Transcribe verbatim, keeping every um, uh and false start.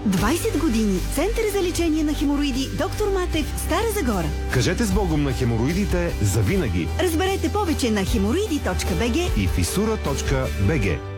двайсет години. Център за лечение на хемороиди Доктор Матев, Стара Загора. Кажете с Богом на хемороидите завинаги. Разберете повече на хемороиди точка бг и фисура точка бг.